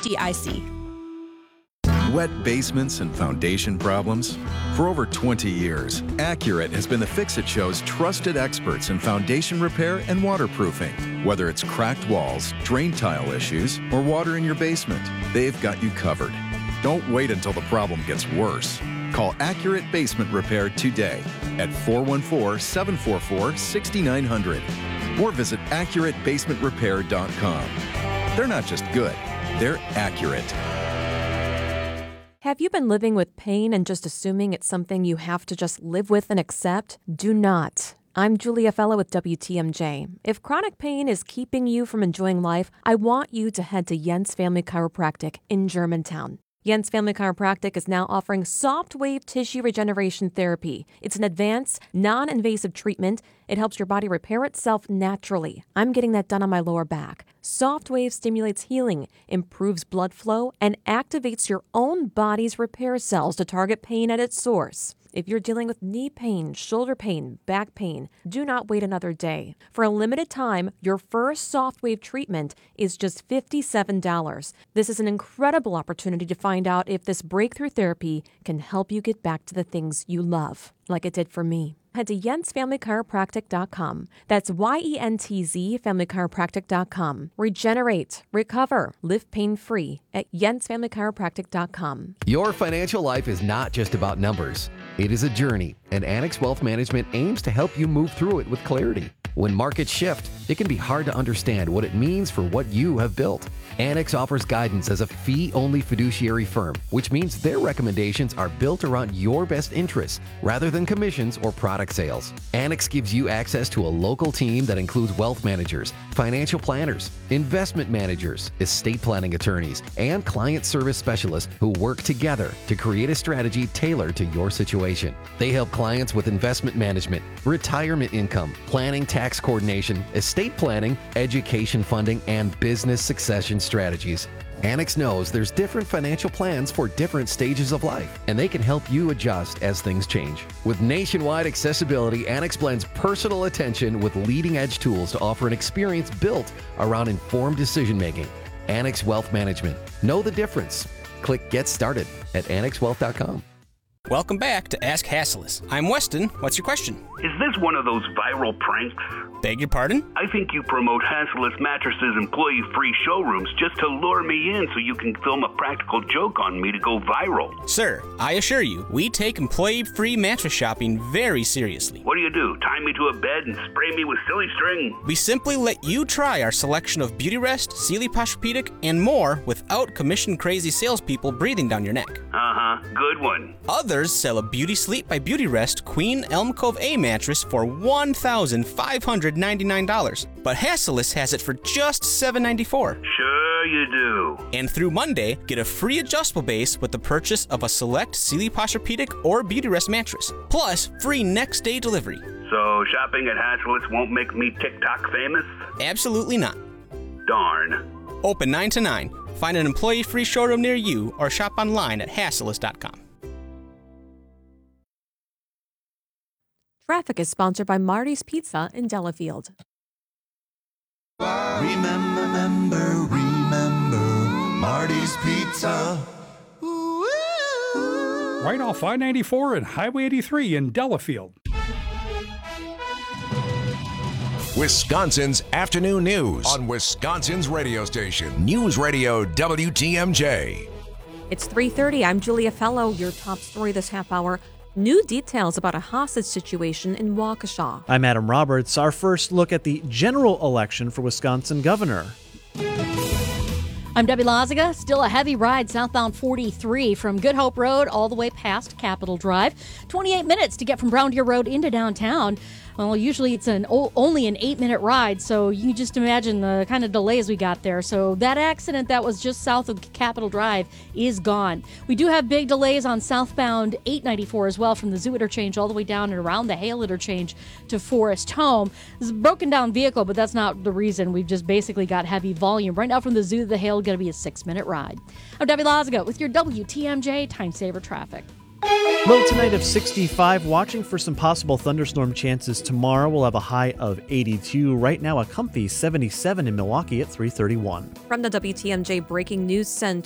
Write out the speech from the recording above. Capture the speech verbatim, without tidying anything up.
D I C. Wet basements and foundation problems? For over twenty years, Accurate has been the Fix-It Show's trusted experts in foundation repair and waterproofing. Whether it's cracked walls, drain tile issues, or water in your basement, they've got you covered. Don't wait until the problem gets worse. Call Accurate Basement Repair today at four one four, seven four four, six nine zero zero or visit accurate basement repair dot com. They're not just good, they're accurate. Have you been living with pain and just assuming it's something you have to just live with and accept? Do not. I'm Julia Fellow with W T M J. If chronic pain is keeping you from enjoying life, I want you to head to Jens Family Chiropractic in Germantown. Jens Family Chiropractic is now offering soft wave tissue regeneration therapy. It's an advanced, non-invasive treatment. It helps your body repair itself naturally. I'm getting that done on my lower back. Soft wave stimulates healing, improves blood flow, and activates your own body's repair cells to target pain at its source. If you're dealing with knee pain, shoulder pain, back pain, do not wait another day. For a limited time, your first soft wave treatment is just fifty-seven dollars. This is an incredible opportunity to find out if this breakthrough therapy can help you get back to the things you love, like it did for me. Head to jens family chiropractic dot com. That's Y E N T Z family chiropractic dot com. Regenerate, recover, live pain-free at jens family chiropractic dot com. Your financial life is not just about numbers. It is a journey, and Annex Wealth Management aims to help you move through it with clarity. When markets shift, it can be hard to understand what it means for what you have built. Annex offers guidance as a fee-only fiduciary firm, which means their recommendations are built around your best interests rather than commissions or product sales. Annex gives you access to a local team that includes wealth managers, financial planners, investment managers, estate planning attorneys, and client service specialists who work together to create a strategy tailored to your situation. They help clients with investment management, retirement income, planning, tax coordination, estate planning, education funding, and business succession strategies. Annex knows there's different financial plans for different stages of life, and they can help you adjust as things change. With nationwide accessibility, Annex blends personal attention with leading-edge tools to offer an experience built around informed decision-making. Annex Wealth Management. Know the difference. Click Get Started at annex wealth dot com. Welcome back to Ask Hasslis. I'm Weston. What's your question? Is this one of those viral pranks? Beg your pardon? I think you promote Hasslis Mattresses employee-free showrooms just to lure me in so you can film a practical joke on me to go viral. Sir, I assure you, we take employee-free mattress shopping very seriously. What do you do? Tie me to a bed and spray me with silly string? We simply let you try our selection of Beautyrest, Sealy Posturepedic, and more without commission-crazy salespeople breathing down your neck. Uh-huh. Good one. Others sell a Beauty Sleep by Beautyrest Queen Elm Cove A mattress for one thousand five hundred ninety-nine dollars, but Hasslis has it for just seven hundred ninety-four dollars. Sure you do. And through Monday, get a free adjustable base with the purchase of a select Sealy Posturepedic or Beautyrest mattress, plus free next day delivery. So shopping at Hasslis won't make me TikTok famous? Absolutely not. Darn. Open nine to nine. Find an employee-free showroom near you or shop online at hasslis dot com. Traffic is sponsored by Marty's Pizza in Delafield. Remember, remember, remember Marty's Pizza. Right off five ninety-four and Highway eighty-three in Delafield. Wisconsin's afternoon news on Wisconsin's radio station, News Radio W T M J. It's three thirty. I'm Julia Fellow. Your top story this half hour. New details about a hostage situation in Waukesha. I'm Adam Roberts. Our first look at the general election for Wisconsin governor. I'm Debbie Lazaga. Still a heavy ride southbound forty-three from Good Hope Road all the way past Capitol Drive. twenty-eight minutes to get from Brown Deer Road into downtown. Well, usually it's an only an eight-minute ride, so you can just imagine the kind of delays we got there. So that accident that was just south of Capitol Drive is gone. We do have big delays on southbound eight ninety-four as well, from the Zoo interchange all the way down and around the Hale interchange to Forest Home. This is a broken-down vehicle, but that's not the reason. We've just basically got heavy volume. Right now from the Zoo to the Hale, going to be a six-minute ride. I'm Debbie Lazaga with your W T M J Time Saver Traffic. Low tonight of sixty-five. Watching for some possible thunderstorm chances tomorrow. We'll have a high of eighty-two. Right now, a comfy seventy-seven in Milwaukee at three thirty-one. From the W T M J Breaking News Center.